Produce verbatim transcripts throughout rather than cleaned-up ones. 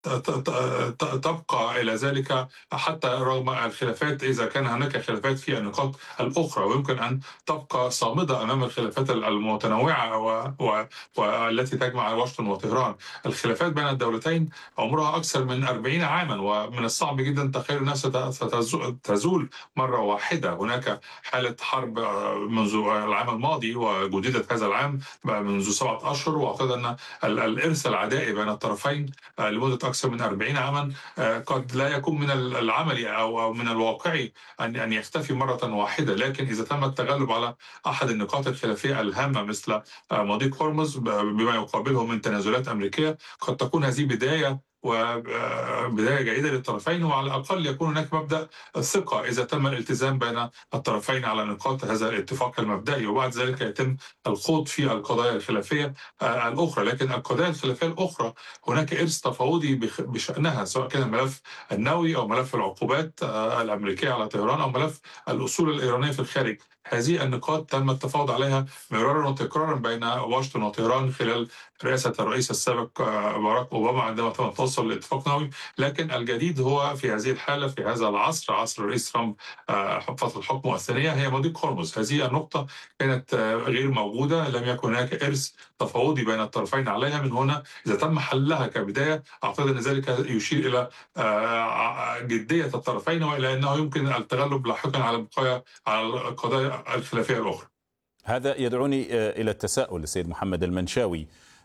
تبقى إلى ذلك حتى رغم الخلافات، إذا كان هناك خلافات في النقاط الأخرى، ويمكن أن تبقى صامدة أمام الخلافات المتنوعة و... و... والتي تجمع واشنطن وطهران. الخلافات بين الدولتين عمرها أكثر من أربعين عاما، ومن الصعب جدا تخيل أنها ستزول مرة واحدة. هناك حالة حرب منذ العام الماضي وجديدة هذا العام منذ سبعة أشهر، وأعتقد أن الإرث العدائي بين الطرفين لمدة أكثر من أربعين عاما قد لا يكون من العملي أو من الواقعي أن أن يختفي مرة واحدة. لكن إذا تم التغلب على أحد النقاط الخلافية الهامة مثل مضيق هرمز بما يقابله من تنازلات أمريكية، قد تكون هذه بداية وبداية جيدة للطرفين، وعلى الأقل يكون هناك مبدأ الثقة إذا تم الالتزام بين الطرفين على نقاط هذا الاتفاق المبدئي، وبعد ذلك يتم الخوض في القضايا الخلافية الأخرى. لكن القضايا الخلافية الأخرى هناك إرث تفاوضي بشأنها، سواء كان الملف النووي أو ملف العقوبات الأمريكية على طهران أو ملف الأصول الإيرانية في الخارج. هذه النقاط تم التفاوض عليها مرارا وتكرارا بين واشنطن وطهران خلال رئاسة الرئيس السابق باراك أوباما عندما تم التوصل لاتفاق نووي. لكن الجديد هو في هذه الحالة في هذا العصر، عصر الرئيس ترامب فترة حكمه الثانية، هي مضيق هرمز. هذه النقطة كانت غير موجودة، لم يكن هناك إرث تفاوضي بين الطرفين عليها. من هنا إذا تم حلها كبداية، أعتقد أن ذلك يشير إلى جدية الطرفين وإلى أنه يمكن التغلب لاحقا على البقايا على القضايا الخلافية الأخرى. هذا يدعوني إلى التساؤل السيد محمد المنشاوي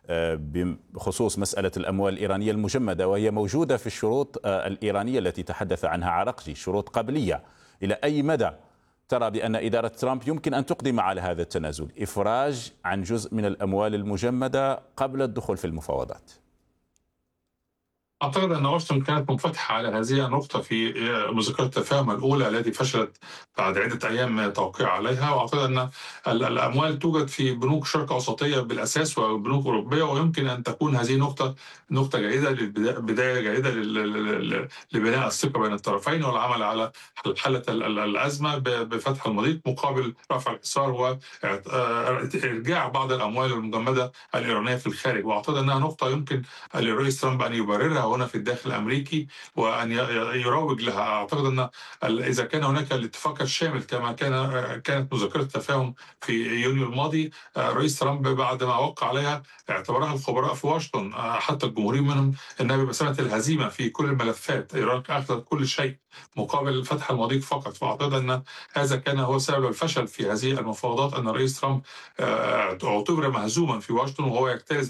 بخصوص مسألة الأموال الإيرانية المجمدة، وهي موجودة في الشروط الإيرانية التي تحدث عنها عراقجي، شروط قبلية. إلى أي مدى ترى بأن إدارة ترامب يمكن أن تقدم على هذا التنازل، إفراج عن جزء من الأموال المجمدة قبل الدخول في المفاوضات؟ أعتقد أن واشنطن كانت منفتحة على هذه النقطة في مذكرات التفاهم الأولى التي فشلت بعد عدة أيام التوقيع عليها. وأعتقد أن الأموال توجد في بنوك شرق أوسطية بالأساس وبنوك أوروبية، ويمكن أن تكون هذه نقطة نقطة جيدة، بداية جيدة لبناء الثقة بين الطرفين والعمل على حل الأزمة بفتح المضيق مقابل رفع الحصار وإرجاع بعض الأموال المجمدة الإيرانية في الخارج. وأعتقد أنها نقطة يمكن للرئيس ترامب أن يبررها هنا في الداخل الأمريكي وأن يروج لها. أعتقد أن إذا كان هناك الاتفاق الشامل كما كان كانت مذكرة التفاهم في يونيو الماضي، رئيس ترامب بعد ما وقع عليها اعتبرها الخبراء في واشنطن حتى الجمهوريين منهم أنها بمثابة الهزيمة في كل الملفات. إيران أخذت كل شيء مقابل فتح المضيق فقط. فأعتقد أن هذا كان هو سبب الفشل في هذه المفاوضات، أن الرئيس ترامب اعتبر مهزوما في واشنطن وهو يكترث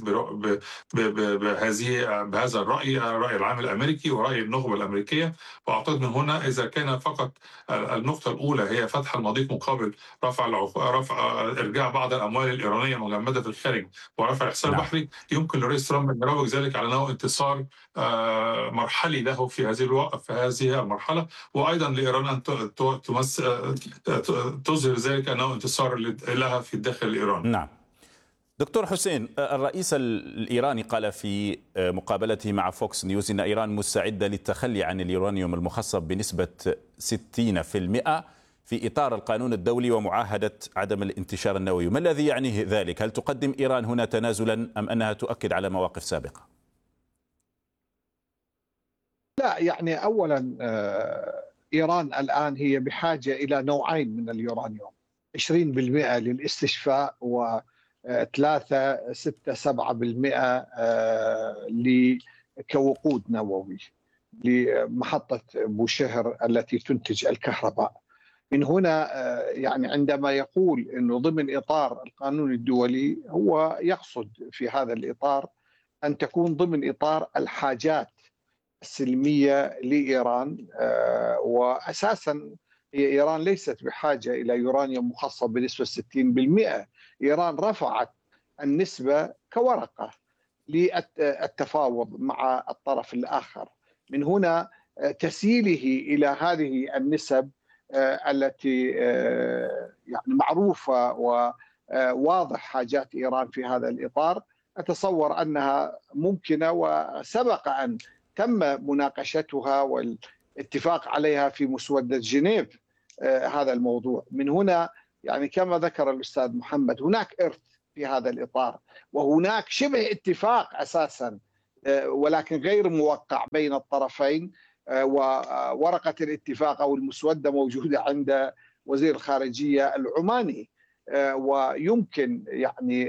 بهذه بهذا الرأي، الرأي العام الأمريكي ورأي النخبة الأمريكية. وأعتقد من هنا إذا كان فقط النقطة الأولى هي فتح المضيق مقابل رفع رفع إرجاع بعض الأموال الإيرانية المجمدة في الخارج ورفع الحصار نعم. البحري، يمكن للرئيس ترامب أن يروج ذلك على أنه انتصار مرحلي له في هذه الوقت في هذه المرحلة، وأيضا لإيران أن تمس تظهر ذلك أنه انتصار لها في الداخل الإيراني. نعم. دكتور حسين، الرئيس الإيراني قال في مقابلته مع فوكس نيوز إن إيران مستعدة للتخلي عن اليورانيوم المخصب بنسبة ستين بالمئة في إطار القانون الدولي ومعاهدة عدم الانتشار النووي. ما الذي يعنيه ذلك؟ هل تقدم إيران هنا تنازلا أم أنها تؤكد على مواقف سابقة؟ لا، يعني أولا إيران الآن هي بحاجة إلى نوعين من اليورانيوم، عشرين بالمئة للاستشفاء و ثلاثة ستة سبعة بالمئة كوقود نووي لمحطة بوشهر التي تنتج الكهرباء. من هنا يعني عندما يقول أنه ضمن إطار القانون الدولي، هو يقصد في هذا الإطار أن تكون ضمن إطار الحاجات السلمية لإيران. وأساسا هي إيران ليست بحاجة إلى يورانيوم مخصب بنسبة ستين بالمئة. إيران رفعت النسبة كورقة للتفاوض مع الطرف الآخر. من هنا تسييله إلى هذه النسب التي يعني معروفة وواضح حاجات إيران في هذا الإطار، أتصور أنها ممكنة وسبق أن تم مناقشتها والاتفاق عليها في مسودة جنيف. هذا الموضوع من هنا يعني كما ذكر الأستاذ محمد هناك إرث في هذا الإطار، وهناك شبه اتفاق أساسا ولكن غير موقع بين الطرفين، وورقة الاتفاق أو المسودة موجودة عند وزير الخارجية العماني، ويمكن يعني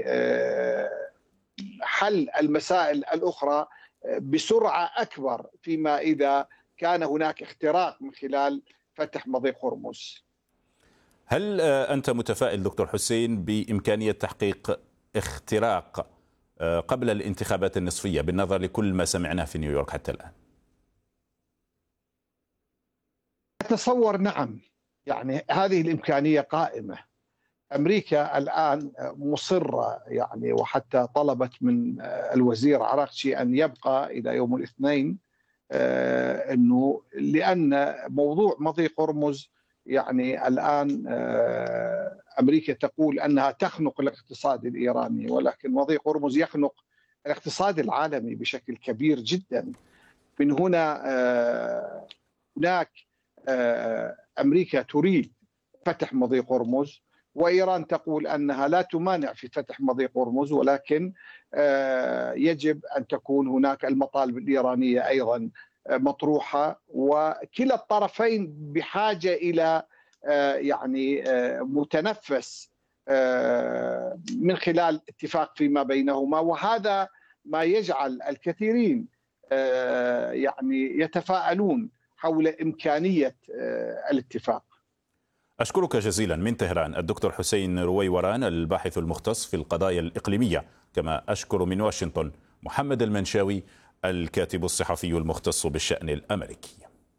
حل المسائل الأخرى بسرعة أكبر فيما إذا كان هناك اختراق من خلال فتح مضيق هرمز. هل أنت متفائل دكتور حسين بإمكانية تحقيق اختراق قبل الانتخابات النصفية بالنظر لكل ما سمعناه في نيويورك حتى الآن؟ أتصور نعم، يعني هذه الإمكانية قائمة. أمريكا الآن مصرة يعني، وحتى طلبت من الوزير عراقجي أن يبقى إلى يوم الاثنين، أنه لأن موضوع مضيق هرمز يعني الآن أمريكا تقول أنها تخنق الاقتصاد الإيراني، ولكن مضيق هرمز يخنق الاقتصاد العالمي بشكل كبير جدا. من هنا هناك أمريكا تريد فتح مضيق هرمز، وإيران تقول أنها لا تمانع في فتح مضيق هرمز، ولكن يجب أن تكون هناك المطالب الإيرانية أيضا مطروحة، وكلا الطرفين بحاجة إلى يعني متنفس من خلال اتفاق فيما بينهما، وهذا ما يجعل الكثيرين يعني يتفاءلون حول إمكانية الاتفاق. أشكرك جزيلا من طهران الدكتور حسين رويوران الباحث المختص في القضايا الإقليمية، كما أشكر من واشنطن محمد المنشاوي الكاتب الصحفي المختص بالشأن الأمريكي.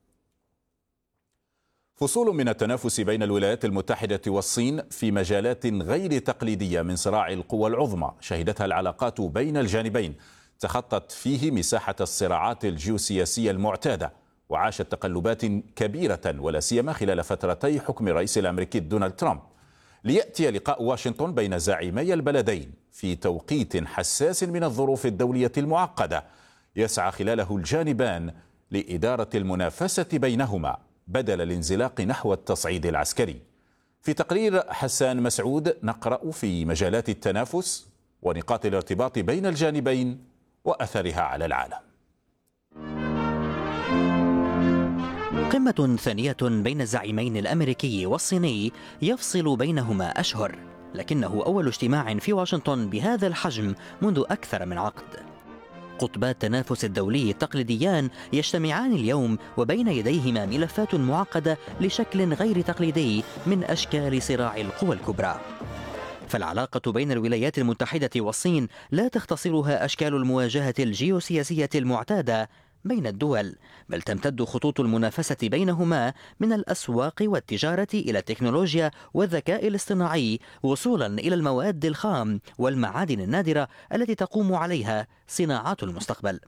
فصول من التنافس بين الولايات المتحدة والصين في مجالات غير تقليدية من صراع القوى العظمى شهدتها العلاقات بين الجانبين تخطت فيه مساحة الصراعات الجيوسياسية المعتادة، وعاشت تقلبات كبيرة ولا سيما خلال فترتي حكم الرئيس الأمريكي دونالد ترامب، ليأتي لقاء واشنطن بين زعيمي البلدين في توقيت حساس من الظروف الدولية المعقدة يسعى خلاله الجانبان لإدارة المنافسة بينهما بدل الانزلاق نحو التصعيد العسكري. في تقرير حسان مسعود نقرأ في مجالات التنافس ونقاط الارتباط بين الجانبين وأثرها على العالم. قمة ثانية بين الزعيمين الأمريكي والصيني يفصل بينهما أشهر، لكنه أول اجتماع في واشنطن بهذا الحجم منذ أكثر من عقد. قطبا التنافس الدولي التقليديان يجتمعان اليوم، وبين يديهما ملفات معقدة لشكل غير تقليدي من أشكال صراع القوى الكبرى. فالعلاقة بين الولايات المتحدة والصين لا تختصرها أشكال المواجهة الجيوسياسية المعتادة بين الدول، بل تمتد خطوط المنافسة بينهما من الأسواق والتجارة إلى التكنولوجيا والذكاء الاصطناعي، وصولا إلى المواد الخام والمعادن النادرة التي تقوم عليها صناعات المستقبل.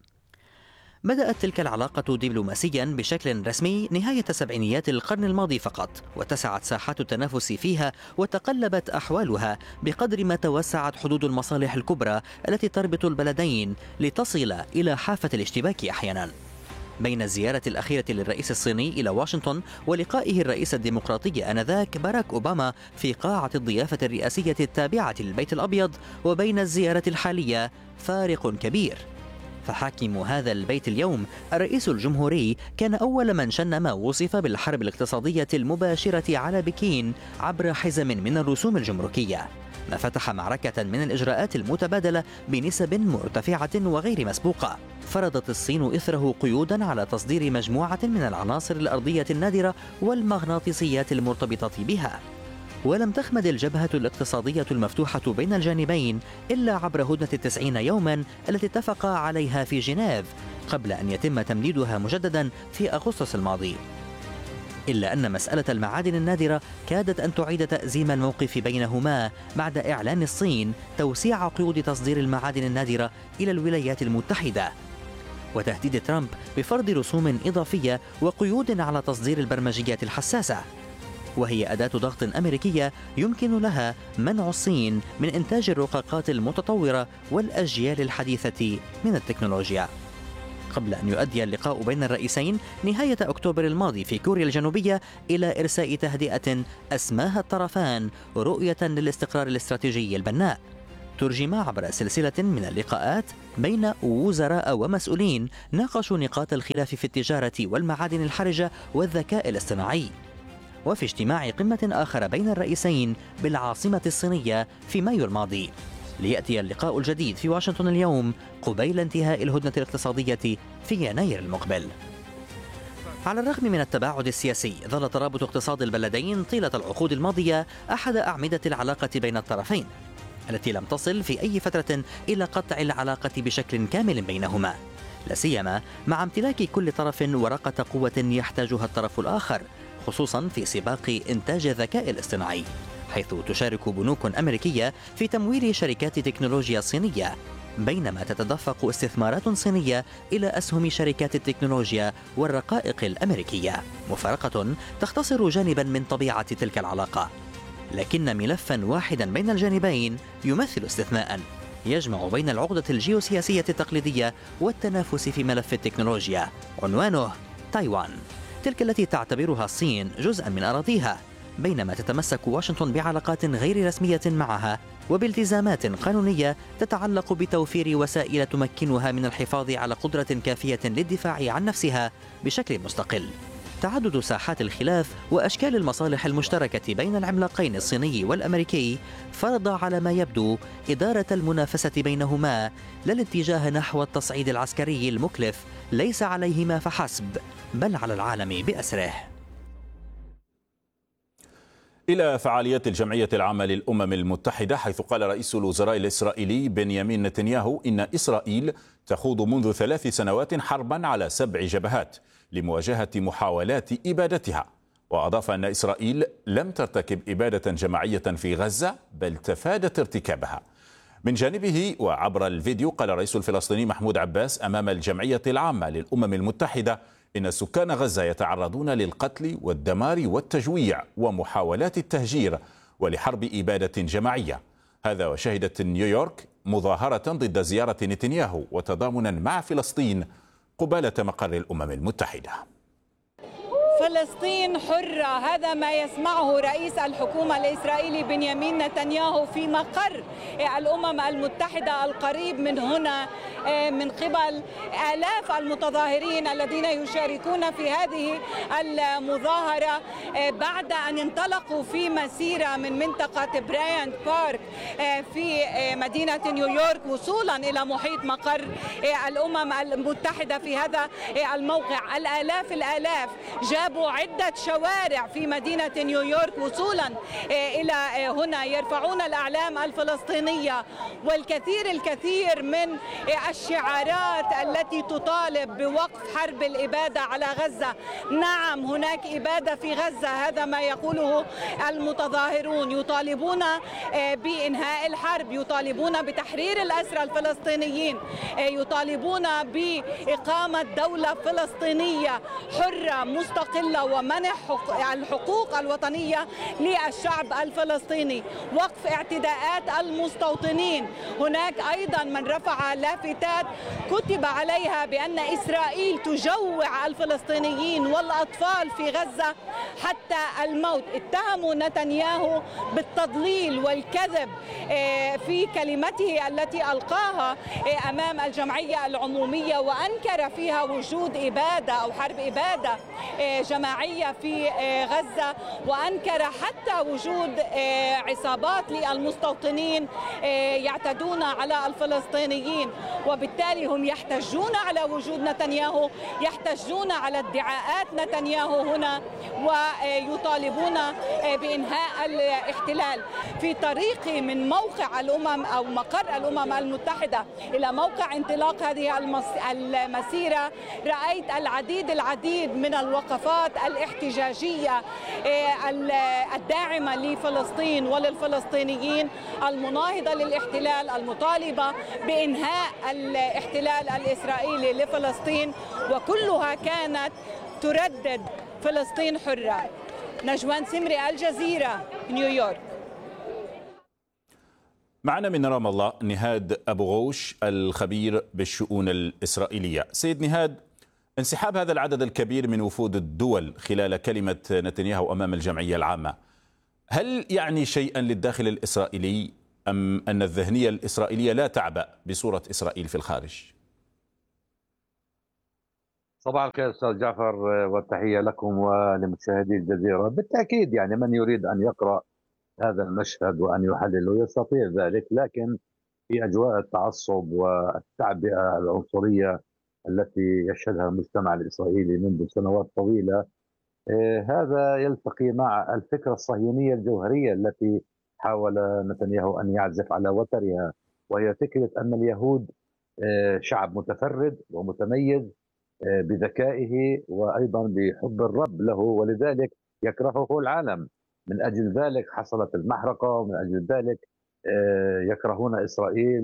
بدأت تلك العلاقة دبلوماسيا بشكل رسمي نهاية سبعينيات القرن الماضي فقط، واتسعت ساحات التنافس فيها وتقلبت أحوالها بقدر ما توسعت حدود المصالح الكبرى التي تربط البلدين لتصل إلى حافة الاشتباك أحيانا. بين الزيارة الأخيرة للرئيس الصيني إلى واشنطن ولقائه الرئيس الديمقراطي آنذاك باراك أوباما في قاعة الضيافة الرئاسية التابعة للبيت الأبيض وبين الزيارة الحالية فارق كبير. فحاكم هذا البيت اليوم الرئيس الجمهوري كان أول من شن ما وصف بالحرب الاقتصادية المباشرة على بكين عبر حزم من الرسوم الجمركية، ما فتح معركة من الإجراءات المتبادلة بنسب مرتفعة وغير مسبوقة. فرضت الصين إثره قيودا على تصدير مجموعة من العناصر الأرضية النادرة والمغناطيسيات المرتبطة بها. ولم تخمد الجبهة الاقتصادية المفتوحة بين الجانبين إلا عبر هدنة التسعين يوما التي اتفقا عليها في جنيف قبل أن يتم تمديدها مجددا في أغسطس الماضي. إلا أن مسألة المعادن النادرة كادت أن تعيد تأزيم الموقف بينهما بعد إعلان الصين توسيع قيود تصدير المعادن النادرة إلى الولايات المتحدة، وتهديد ترامب بفرض رسوم إضافية وقيود على تصدير البرمجيات الحساسة، وهي أداة ضغط أمريكية يمكن لها منع الصين من إنتاج الرقاقات المتطورة والأجيال الحديثة من التكنولوجيا. قبل أن يؤدي اللقاء بين الرئيسين نهاية أكتوبر الماضي في كوريا الجنوبية إلى إرساء تهدئة أسماها الطرفان رؤية للاستقرار الاستراتيجي البناء، ترجم عبر سلسلة من اللقاءات بين وزراء ومسؤولين ناقشوا نقاط الخلاف في التجارة والمعادن الحرجة والذكاء الاصطناعي. وفي اجتماع قمة آخر بين الرئيسين بالعاصمة الصينية في مايو الماضي، ليأتي اللقاء الجديد في واشنطن اليوم قبيل انتهاء الهدنة الاقتصادية في يناير المقبل. على الرغم من التباعد السياسي، ظل ترابط اقتصاد البلدين طيلة العقود الماضية أحد أعمدة العلاقة بين الطرفين، التي لم تصل في أي فترة إلى قطع العلاقة بشكل كامل بينهما، لا سيما مع امتلاك كل طرف ورقة قوة يحتاجها الطرف الآخر، خصوصا في سباق إنتاج الذكاء الاصطناعي، حيث تشارك بنوك أمريكية في تمويل شركات تكنولوجيا صينية، بينما تتدفق استثمارات صينية إلى أسهم شركات التكنولوجيا والرقائق الأمريكية، مفارقة تختصر جانبا من طبيعة تلك العلاقة، لكن ملفا واحدا بين الجانبين يمثل استثناء يجمع بين العقدة الجيوسياسية التقليدية والتنافس في ملف التكنولوجيا، عنوانه تايوان، تلك التي تعتبرها الصين جزءا من أراضيها، بينما تتمسك واشنطن بعلاقات غير رسمية معها وبالتزامات قانونية تتعلق بتوفير وسائل تمكنها من الحفاظ على قدرة كافية للدفاع عن نفسها بشكل مستقل. تعدد ساحات الخلاف وأشكال المصالح المشتركة بين العملاقين الصيني والأمريكي فرض على ما يبدو إدارة المنافسة بينهما لا الاتجاه نحو التصعيد العسكري المكلف ليس عليهما فحسب، بل على العالم بأسره. إلى فعاليات الجمعية العامة للأمم المتحدة، حيث قال رئيس الوزراء الإسرائيلي بنيامين نتنياهو إن إسرائيل تخوض منذ ثلاث سنوات حربا على سبع جبهات لمواجهة محاولات إبادتها، وأضاف أن إسرائيل لم ترتكب إبادة جماعية في غزة بل تفادت ارتكابها. من جانبه وعبر الفيديو قال الرئيس الفلسطيني محمود عباس أمام الجمعية العامة للأمم المتحدة إن سكان غزة يتعرضون للقتل والدمار والتجويع ومحاولات التهجير ولحرب إبادة جماعية. هذا وشهدت نيويورك مظاهرة ضد زيارة نتنياهو وتضامنا مع فلسطين قبالة مقر الأمم المتحدة. فلسطين حرة، هذا ما يسمعه رئيس الحكومة الإسرائيلي بنيامين نتنياهو في مقر الأمم المتحدة القريب من هنا، من قبل آلاف المتظاهرين الذين يشاركون في هذه المظاهرة بعد أن انطلقوا في مسيرة من منطقة برايانت بارك في مدينة نيويورك وصولا إلى محيط مقر الأمم المتحدة في هذا الموقع. الآلاف الآلاف جابوا عدة شوارع في مدينة نيويورك وصولا إلى هنا، يرفعون الأعلام الفلسطينية والكثير الكثير من الشعارات التي تطالب بوقف حرب الإبادة على غزة. نعم، هناك إبادة في غزة، هذا ما يقوله المتظاهرون، يطالبون بإنهاء الحرب، يطالبون بتحرير الأسرى الفلسطينيين، يطالبون بإقامة دولة فلسطينية حرة مستقلة ومنح الحقوق الوطنية للشعب الفلسطيني، وقف اعتداءات المستوطنين. هناك أيضا من رفع لافتات كتب عليها بأن إسرائيل تجوع الفلسطينيين والأطفال في غزة حتى الموت. اتهموا نتنياهو بالتضليل والكذب في كلمته التي ألقاها أمام الجمعية العمومية، وأنكر فيها وجود إبادة أو حرب إبادة جماعية في غزة، وأنكر حتى وجود عصابات للمستوطنين يعتدون على الفلسطينيين. وبالتالي هم يحتجون على وجود نتنياهو، يحتجون على ادعاءات نتنياهو هنا، ويطالبون بإنهاء الاحتلال. في طريقي من موقع الأمم أو مقر الأمم المتحدة إلى موقع انطلاق هذه المسيرة رأيت العديد العديد من الوقفات الاحتجاجية الداعمة لفلسطين وللفلسطينيين، المناهضة للاحتلال، المطالبة بإنهاء الاحتلال الإسرائيلي لفلسطين، وكلها كانت تردد فلسطين حرة. نجوان سمري، الجزيرة، نيويورك. معنا من رام الله نهاد أبو غوش الخبير بالشؤون الإسرائيلية. سيد نهاد، انسحاب هذا العدد الكبير من وفود الدول خلال كلمة نتنياهو أمام الجمعية العامة، هل يعني شيئا للداخل الإسرائيلي؟ أم أن الذهنية الإسرائيلية لا تعبأ بصورة إسرائيل في الخارج؟ صباح الخير أستاذ جعفر، والتحية لكم ولمشاهدي الجزيرة. بالتأكيد يعني من يريد أن يقرأ هذا المشهد وأن يحلله يستطيع ذلك، لكن في أجواء التعصب والتعبئة العنصرية التي يشهدها المجتمع الإسرائيلي منذ سنوات طويلة، هذا يلتقي مع الفكرة الصهيونية الجوهرية التي حاول نتنياهو أن يعزف على وترها، وهي فكرة أن اليهود شعب متفرد ومتميز بذكائه وأيضا بحب الرب له، ولذلك يكرهه العالم. من أجل ذلك حصلت المحرقة، ومن أجل ذلك يكرهون إسرائيل،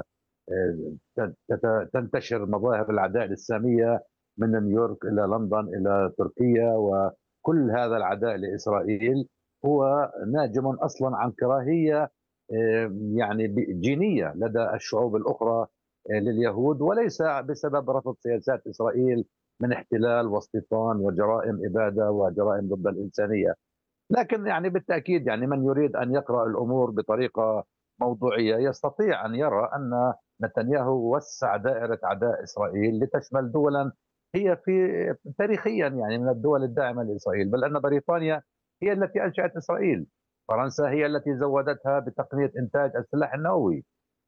وتنتشر مظاهر العداء الإسلامية من نيويورك إلى لندن إلى تركيا، وكل هذا العداء لإسرائيل هو ناجم أصلا عن كراهية يعني جينية لدى الشعوب الأخرى لليهود، وليس بسبب رفض سياسات إسرائيل من احتلال واستيطان وجرائم إبادة وجرائم ضد الإنسانية. لكن يعني بالتأكيد يعني من يريد أن يقرأ الأمور بطريقة موضوعية يستطيع أن يرى أن نتنياهو وسع دائرة عداء إسرائيل لتشمل دولا هي في تاريخيا يعني من الدول الداعمة لإسرائيل، بل أن بريطانيا هي التي أنشأت إسرائيل، فرنسا هي التي زودتها بتقنية إنتاج السلاح النووي،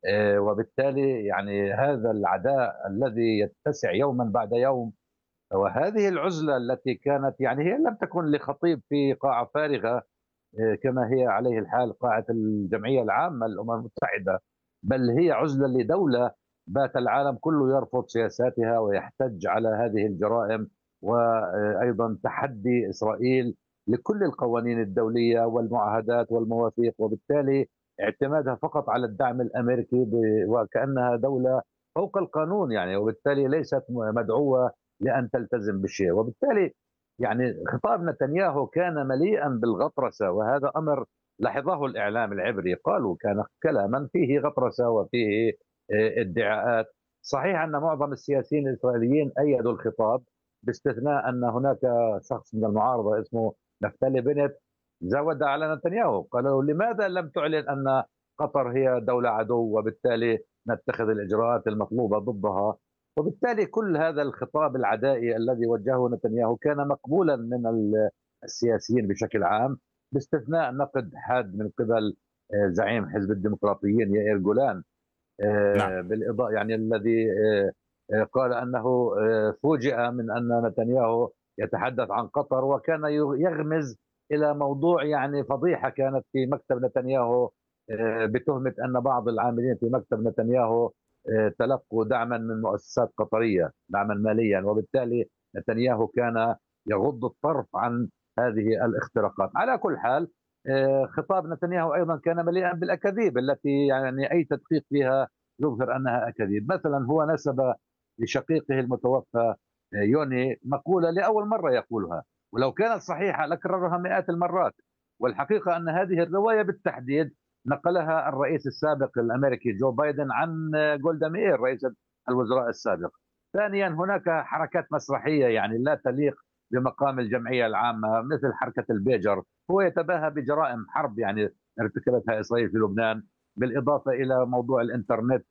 وبالتالي يعني هذا العداء الذي يتسع يوما بعد يوم، وهذه العزلة التي كانت يعني هي لم تكن لخطيب في قاعة فارغة كما هي عليه الحال قاعة الجمعية العامة للأمم المتحدة، بل هي عزلة لدولة بات العالم كله يرفض سياساتها ويحتج على هذه الجرائم، وأيضا تحدي إسرائيل لكل القوانين الدولية والمعاهدات والمواثيق، وبالتالي اعتمادها فقط على الدعم الأمريكي وكأنها دولة فوق القانون يعني، وبالتالي ليست مدعوة لأن تلتزم بالشيء. وبالتالي يعني خطاب نتنياهو كان مليئا بالغطرسة، وهذا أمر لاحظه الإعلام العبري، قالوا كان كلاما فيه غطرسة وفيه ادعاءات. صحيح أن معظم السياسيين الإسرائيليين أيدوا الخطاب، باستثناء أن هناك شخص من المعارضة اسمه نفتالي بنت زود على نتنياهو، قال له لماذا لم تعلن أن قطر هي دولة عدو وبالتالي نتخذ الإجراءات المطلوبة ضدها. وبالتالي كل هذا الخطاب العدائي الذي وجهه نتنياهو كان مقبولا من السياسيين بشكل عام، باستثناء نقد حاد من قبل زعيم حزب الديمقراطيين يائير جولان، نعم. بالإضاءة يعني الذي قال أنه فوجئ من أن نتنياهو يتحدث عن قطر، وكان يغمز إلى موضوع يعني فضيحة كانت في مكتب نتنياهو بتهمة أن بعض العاملين في مكتب نتنياهو تلقوا دعما من مؤسسات قطرية، دعما ماليا، وبالتالي نتنياهو كان يغض الطرف عن هذه الاختراقات. على كل حال خطاب نتنياهو أيضا كان مليئا بالأكاذيب التي يعني أي تدقيق فيها يظهر أنها أكاذيب. مثلا هو نسب لشقيقه المتوفى يوني مقولة لأول مرة يقولها، ولو كانت صحيحة لكررها مئات المرات، والحقيقة أن هذه الرواية بالتحديد نقلها الرئيس السابق الأمريكي جو بايدن عن جولدا مير رئيسة الوزراء السابق. ثانيا هناك حركات مسرحية يعني لا تليق بمقام الجمعية العامة، مثل حركة البيجر، هو يتباهى بجرائم حرب يعني ارتكبتها إسرائيل في لبنان، بالإضافة إلى موضوع الإنترنت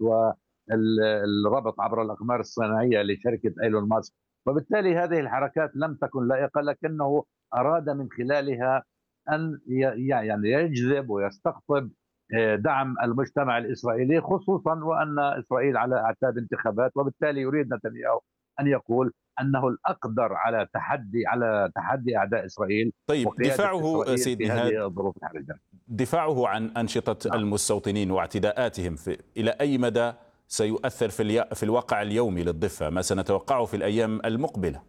والربط عبر الأقمار الصناعية لشركة إيلون ماسك. وبالتالي هذه الحركات لم تكن لائقة، لكنه أراد من خلالها أن يعني يجذب ويستقطب دعم المجتمع الإسرائيلي، خصوصا وأن إسرائيل على أعتاب انتخابات، وبالتالي يريد نتنياهو أن يقول أنه الأقدر على تحدي على تحدي أعداء إسرائيل. طيب دفاعه إسرائيل سيد في نهاد، هذه الظروف الحرجة، دفاعه عن أنشطة نعم. المستوطنين واعتداءاتهم في إلى أي مدى سيؤثر في, الي... في الواقع اليومي للضفة؟ ما سنتوقعه في الأيام المقبلة؟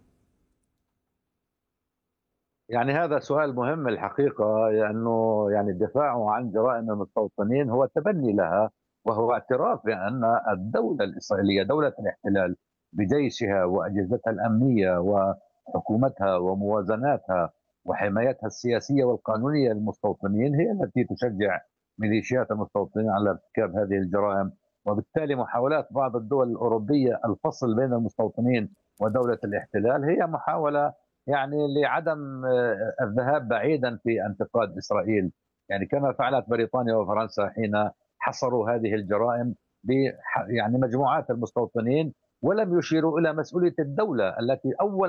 يعني هذا سؤال مهم الحقيقة، لأنه يعني دفاعه عن جرائم المستوطنين هو تبني لها، وهو اعتراف بأن الدولة الإسرائيلية دولة الاحتلال بجيشها وأجهزتها الأمنية وحكومتها وموازناتها وحمايتها السياسية والقانونية للمستوطنين هي التي تشجع ميليشيات المستوطنين على ارتكاب هذه الجرائم. وبالتالي محاولات بعض الدول الأوروبية الفصل بين المستوطنين ودولة الاحتلال هي محاولة يعني لعدم الذهاب بعيدا في انتقاد إسرائيل، يعني كما فعلت بريطانيا وفرنسا حين حصروا هذه الجرائم ب يعني مجموعات المستوطنين، ولم يشيروا الى مسؤوليه الدوله التي اول